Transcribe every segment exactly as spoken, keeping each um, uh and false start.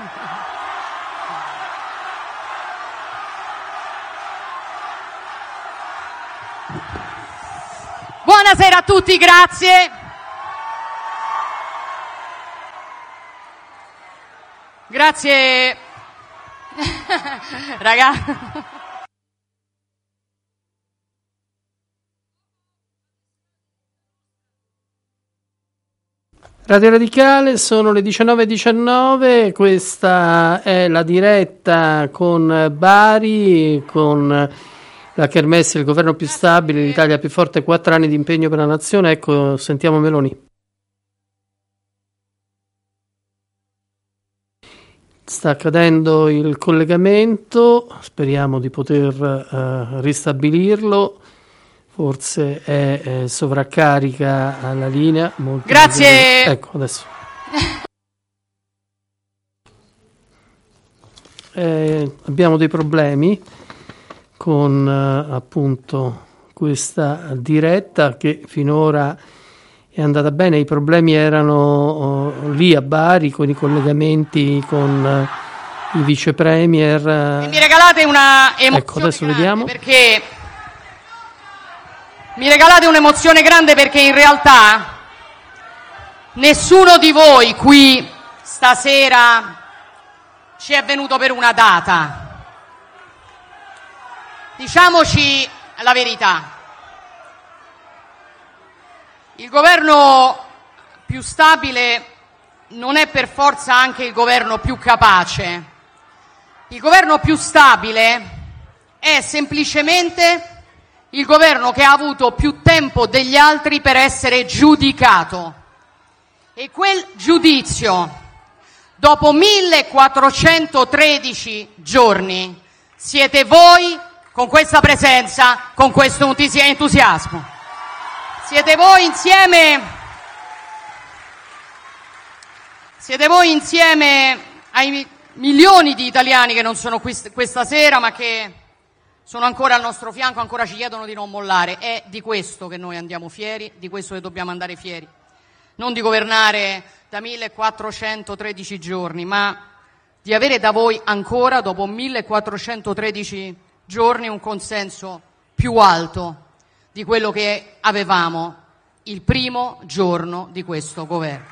Buonasera a tutti, grazie. Grazie. Ragazzi. Radio Radicale, sono le diciannove e diciannove, questa è la diretta con Bari, con la Kermesse, il governo più stabile, l'Italia più forte, quattro anni di impegno per la nazione. Ecco, sentiamo Meloni. Sta cadendo il collegamento, speriamo di poter uh, ristabilirlo. Forse è eh, sovraccarica alla linea. Molto Grazie. Bene. Ecco, adesso. Eh, abbiamo dei problemi con eh, appunto questa diretta che finora è andata bene. I problemi erano oh, lì a Bari con i collegamenti con eh, i vice premier. E mi regalate una emozione. Ecco, adesso vediamo. Perché mi regalate un'emozione grande perché in realtà nessuno di voi qui stasera ci è venuto per una data. Diciamoci la verità. Il governo più stabile non è per forza anche il governo più capace. Il governo più stabile è semplicemente il governo che ha avuto più tempo degli altri per essere giudicato. E quel giudizio, dopo millequattrocentotredici giorni, siete voi con questa presenza, con questo entusiasmo. Siete voi insieme, siete voi insieme ai milioni di italiani che non sono qui questa sera, ma che sono ancora al nostro fianco, ancora ci chiedono di non mollare. È di questo che noi andiamo fieri, di questo che dobbiamo andare fieri. Non di governare da millequattrocentotredici giorni, ma di avere da voi ancora, dopo millequattrocentotredici giorni, un consenso più alto di quello che avevamo il primo giorno di questo governo.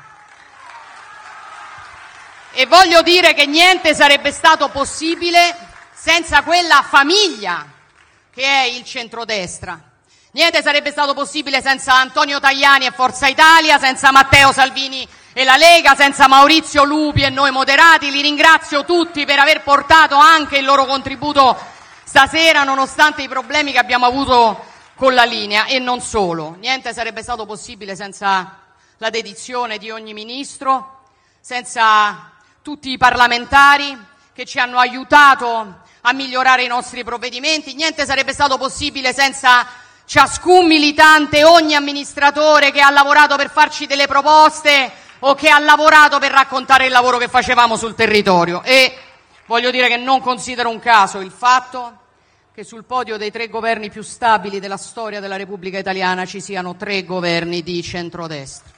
E voglio dire che niente sarebbe stato possibile senza quella famiglia che è il centrodestra. Niente sarebbe stato possibile senza Antonio Tajani e Forza Italia, senza Matteo Salvini e la Lega, senza Maurizio Lupi e noi moderati. Li ringrazio tutti per aver portato anche il loro contributo stasera, nonostante i problemi che abbiamo avuto con la linea. E non solo. Niente sarebbe stato possibile senza la dedizione di ogni ministro, senza tutti i parlamentari che ci hanno aiutato a migliorare i nostri provvedimenti. Niente sarebbe stato possibile senza ciascun militante, ogni amministratore che ha lavorato per farci delle proposte o che ha lavorato per raccontare il lavoro che facevamo sul territorio. E voglio dire che non considero un caso il fatto che sul podio dei tre governi più stabili della storia della Repubblica Italiana ci siano tre governi di centrodestra.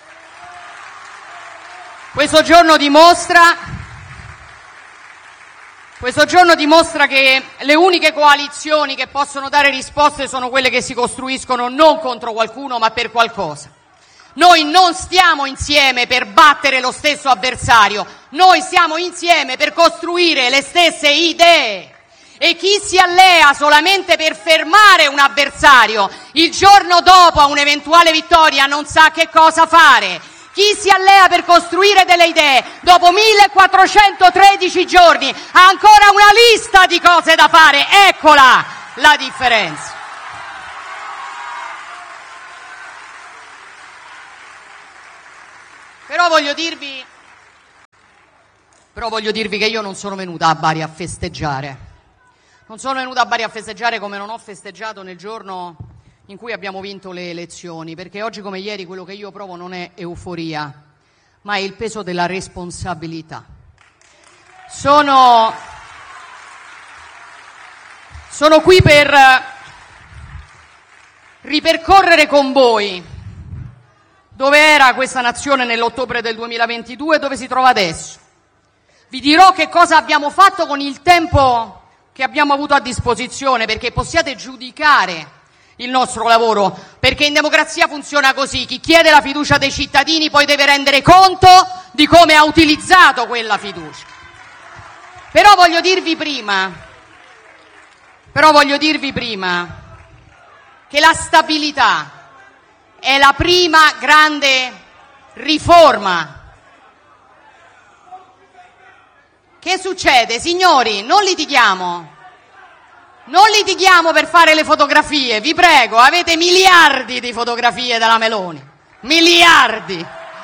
Questo giorno dimostra Questo giorno dimostra che le uniche coalizioni che possono dare risposte sono quelle che si costruiscono non contro qualcuno ma per qualcosa. Noi non stiamo insieme per battere lo stesso avversario, noi stiamo insieme per costruire le stesse idee. E chi si allea solamente per fermare un avversario il giorno dopo a un'eventuale vittoria non sa che cosa fare. Chi si allea per costruire delle idee dopo millequattrocentotredici giorni ha ancora una lista di cose da fare. Eccola la differenza. Però voglio dirvi, però voglio dirvi che io non sono venuta a Bari a festeggiare. Non sono venuta a Bari a festeggiare come non ho festeggiato nel giorno in cui abbiamo vinto le elezioni, perché oggi come ieri quello che io provo non è euforia, ma è il peso della responsabilità. Sono, sono qui per ripercorrere con voi dove era questa nazione nell'ottobre del duemilaventidue e dove si trova adesso. vi dirò che cosa abbiamo fatto con il tempo che abbiamo avuto a disposizione, perché possiate giudicare il nostro lavoro, perché in democrazia funziona così: chi chiede la fiducia dei cittadini poi deve rendere conto di come ha utilizzato quella fiducia. Però voglio dirvi prima, però voglio dirvi prima che la stabilità è la prima grande riforma. Che succede? Signori, non litighiamo. Non litighiamo per fare le fotografie, vi prego, avete miliardi di fotografie della Meloni. Miliardi.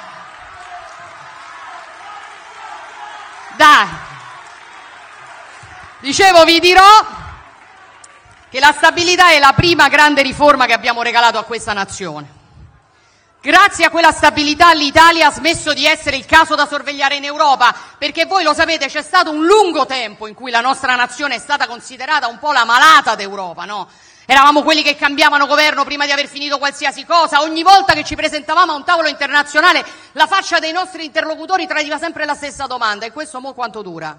Dai. Dicevo, vi dirò che la stabilità è la prima grande riforma che abbiamo regalato a questa nazione. Grazie a quella stabilità l'Italia ha smesso di essere il caso da sorvegliare in Europa, perché voi lo sapete, c'è stato un lungo tempo in cui la nostra nazione è stata considerata un po' la malata d'Europa, no? Eravamo quelli che cambiavano governo prima di aver finito qualsiasi cosa. Ogni volta che ci presentavamo a un tavolo internazionale la faccia dei nostri interlocutori tradiva sempre la stessa domanda: e questo mo quanto dura?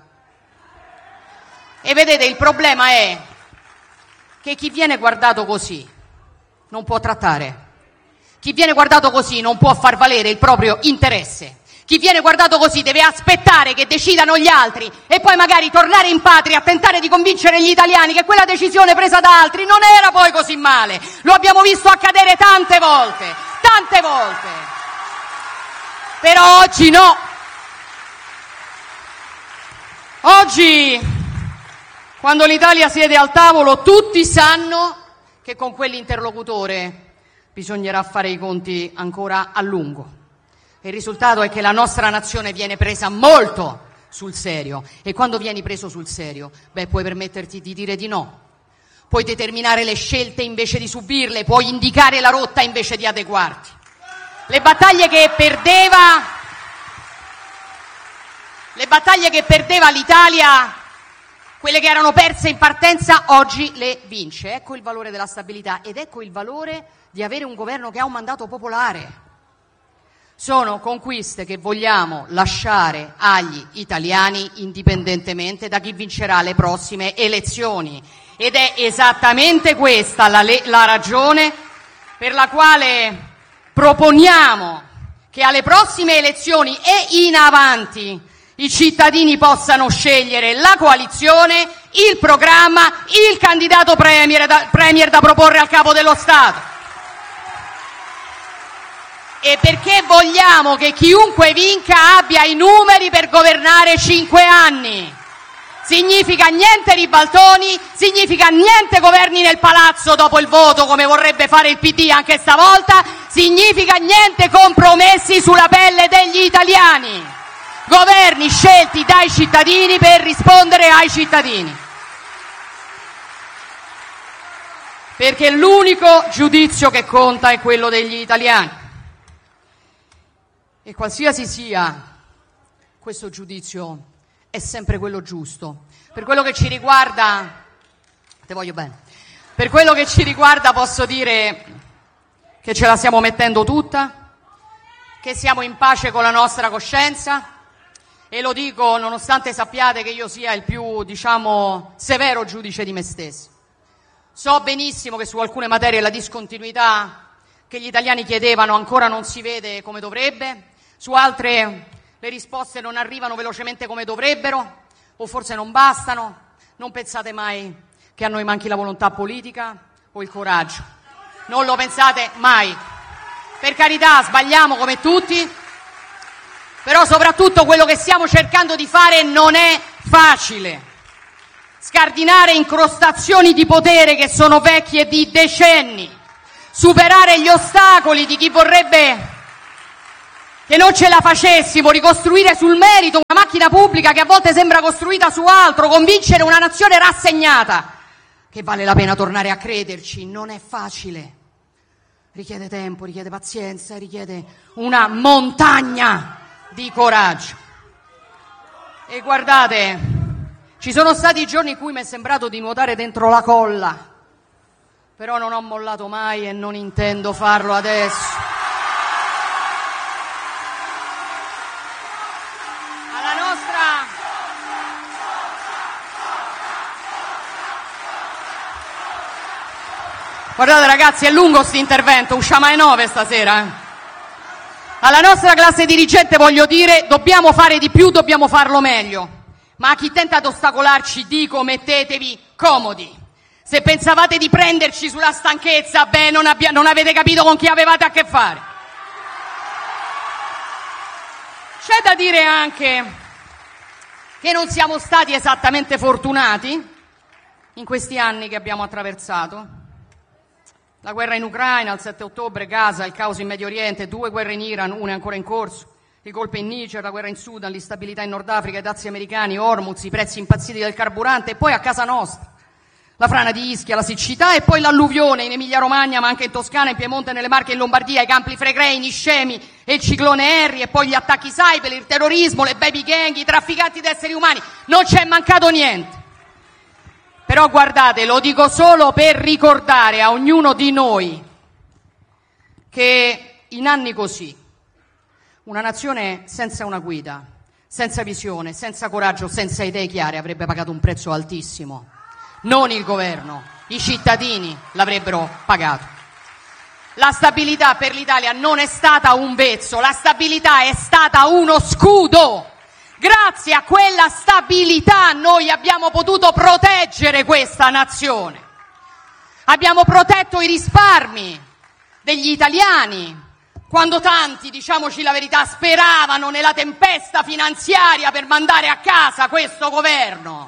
E vedete, il problema è che chi viene guardato così non può trattare. Chi viene guardato così non può far valere il proprio interesse. Chi viene guardato così deve aspettare che decidano gli altri e poi magari tornare in patria a tentare di convincere gli italiani che quella decisione presa da altri non era poi così male. Lo abbiamo visto accadere tante volte, tante volte. Però oggi no. Oggi, quando l'Italia siede al tavolo, tutti sanno che con quell'interlocutore bisognerà fare i conti ancora a lungo. Il risultato è che la nostra nazione viene presa molto sul serio, e quando vieni preso sul serio, beh, puoi permetterti di dire di no, puoi determinare le scelte invece di subirle, puoi indicare la rotta invece di adeguarti. Le battaglie che perdeva, le battaglie che perdeva l'Italia, quelle che erano perse in partenza, oggi le vince. Ecco il valore della stabilità ed ecco il valore di avere un governo che ha un mandato popolare. Sono conquiste che vogliamo lasciare agli italiani indipendentemente da chi vincerà le prossime elezioni, ed è esattamente questa la, le- la ragione per la quale proponiamo che alle prossime elezioni e in avanti i cittadini possano scegliere la coalizione, il programma, il candidato premier da, premier da proporre al capo dello Stato. E perché vogliamo che chiunque vinca abbia i numeri per governare cinque anni. Significa niente ribaltoni, significa niente governi nel palazzo dopo il voto come vorrebbe fare il P D anche stavolta, significa niente compromessi sulla pelle degli italiani. Governi scelti dai cittadini per rispondere ai cittadini. Perché l'unico giudizio che conta è quello degli italiani. E qualsiasi sia questo giudizio è sempre quello giusto. Per quello che ci riguarda, te voglio bene, per quello che ci riguarda posso dire che ce la stiamo mettendo tutta, che siamo in pace con la nostra coscienza, e lo dico nonostante sappiate che io sia il più, diciamo, severo giudice di me stesso. So benissimo che su alcune materie la discontinuità che gli italiani chiedevano ancora non si vede come dovrebbe, su altre le risposte non arrivano velocemente come dovrebbero, o forse non bastano. Non pensate mai che a noi manchi la volontà politica o il coraggio. Non lo pensate mai. Per carità, sbagliamo come tutti, però soprattutto quello che stiamo cercando di fare non è facile. Scardinare incrostazioni di potere che sono vecchie di decenni, superare gli ostacoli di chi vorrebbe che non ce la facessimo, ricostruire sul merito una macchina pubblica che a volte sembra costruita su altro, convincere una nazione rassegnata che vale la pena tornare a crederci. Non è facile, richiede tempo, richiede pazienza, richiede una montagna di coraggio. E guardate, ci sono stati giorni in cui mi è sembrato di nuotare dentro la colla, però non ho mollato mai e non intendo farlo adesso. Guardate ragazzi, è lungo sto intervento, usciamo alle nove stasera. Eh. Alla nostra classe dirigente voglio dire, dobbiamo fare di più, dobbiamo farlo meglio. Ma a chi tenta ad ostacolarci dico, mettetevi comodi. Se pensavate di prenderci sulla stanchezza, beh, non, abbia, non avete capito con chi avevate a che fare. C'è da dire anche che non siamo stati esattamente fortunati in questi anni che abbiamo attraversato. La guerra in Ucraina, il sette ottobre, Gaza, il caos in Medio Oriente, due guerre in Iran, una è ancora in corso, i colpi in Niger, la guerra in Sudan, l'instabilità in Nord Africa, i dazi americani, Hormuz, i prezzi impazziti del carburante e poi a casa nostra la frana di Ischia, la siccità e poi l'alluvione in Emilia Romagna ma anche in Toscana, in Piemonte, nelle Marche, in Lombardia, i Campi Flegrei, i Niscemi e il ciclone Harry e poi gli attacchi cyber, il terrorismo, le baby gang, i trafficanti di esseri umani, non c'è mancato niente. Però guardate, lo dico solo per ricordare a ognuno di noi che in anni così una nazione senza una guida, senza visione, senza coraggio, senza idee chiare avrebbe pagato un prezzo altissimo. Non il governo, i cittadini l'avrebbero pagato. La stabilità per l'Italia non è stata un vezzo, la stabilità è stata uno scudo. Grazie a quella stabilità noi abbiamo potuto proteggere questa nazione. Abbiamo protetto i risparmi degli italiani, quando tanti, diciamoci la verità, speravano nella tempesta finanziaria per mandare a casa questo governo.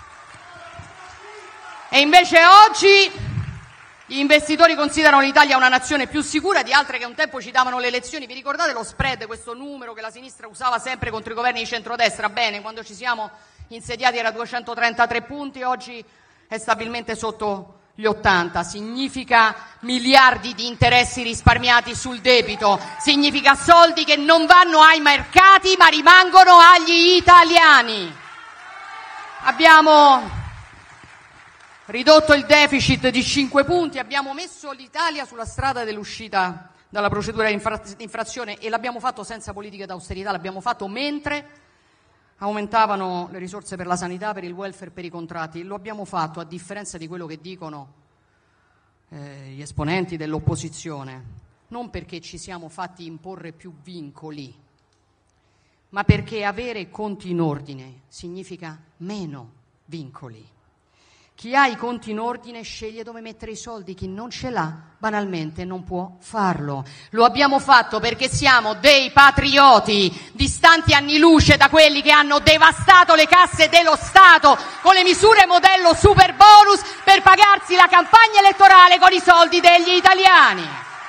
E invece oggi gli investitori considerano l'Italia una nazione più sicura di altre che un tempo ci davano le lezioni. Vi ricordate lo spread, questo numero che la sinistra usava sempre contro i governi di centrodestra? Bene, quando ci siamo insediati era duecentotrentatré punti, oggi è stabilmente sotto gli ottanta. Significa miliardi di interessi risparmiati sul debito, significa soldi che non vanno ai mercati ma rimangono agli italiani. Abbiamo ridotto il deficit di cinque punti, abbiamo messo l'Italia sulla strada dell'uscita dalla procedura di infra- infrazione e l'abbiamo fatto senza politiche d'austerità, l'abbiamo fatto mentre aumentavano le risorse per la sanità, per il welfare, per i contratti. Lo abbiamo fatto a differenza di quello che dicono eh, gli esponenti dell'opposizione, non perché ci siamo fatti imporre più vincoli, ma perché avere conti in ordine significa meno vincoli. Chi ha i conti in ordine sceglie dove mettere i soldi, chi non ce l'ha banalmente non può farlo. Lo abbiamo fatto perché siamo dei patrioti, distanti anni luce da quelli che hanno devastato le casse dello Stato con le misure modello super bonus per pagarsi la campagna elettorale con i soldi degli italiani.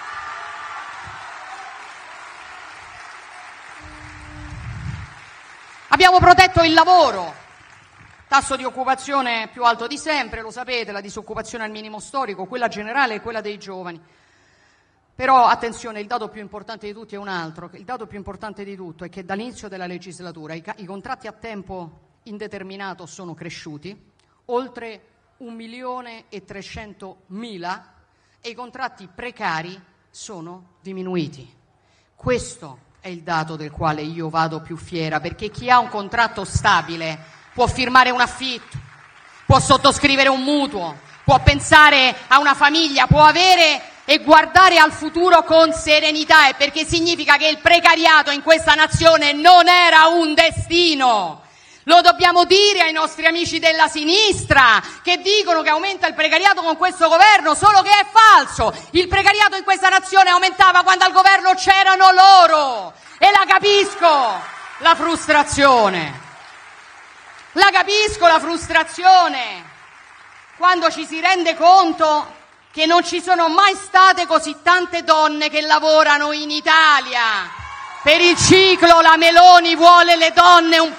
Abbiamo protetto il lavoro. Tasso di occupazione più alto di sempre, lo sapete, la disoccupazione al minimo storico, quella generale e quella dei giovani. Però attenzione, il dato più importante di tutti è un altro. Il dato più importante di tutto è che dall'inizio della legislatura i, i contratti a tempo indeterminato sono cresciuti, oltre un milione e trecentomila, e i contratti precari sono diminuiti. Questo è il dato del quale io vado più fiera, perché chi ha un contratto stabile può firmare un affitto, può sottoscrivere un mutuo, può pensare a una famiglia, può avere e guardare al futuro con serenità, e perché significa che il precariato in questa nazione non era un destino. Lo dobbiamo dire ai nostri amici della sinistra che dicono che aumenta il precariato con questo governo, solo che è falso. Il precariato in questa nazione aumentava quando al governo c'erano loro, e la capisco la frustrazione. La capisco la frustrazione quando ci si rende conto che non ci sono mai state così tante donne che lavorano in Italia. Per il ciclo la Meloni vuole le donne un